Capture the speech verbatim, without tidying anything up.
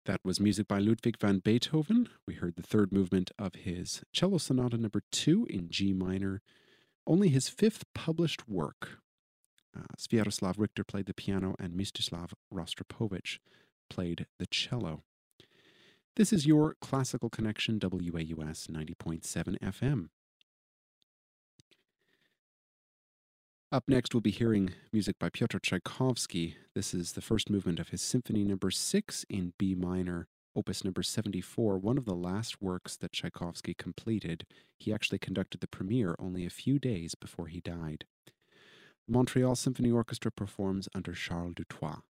That was music by Ludwig van Beethoven. We heard the third movement of his Cello Sonata number two in G minor, only his fifth published work. Uh, Sviatoslav Richter played the piano and Mstislav Rostropovich played the cello. This is your Classical Connection, W A U S ninety point seven F M. Up next, we'll be hearing music by Pyotr Tchaikovsky. This is the first movement of his Symphony number six in B minor, opus number seventy-four, one of the last works that Tchaikovsky completed. He actually conducted the premiere only a few days before he died. The Montreal Symphony Orchestra performs under Charles Dutoit.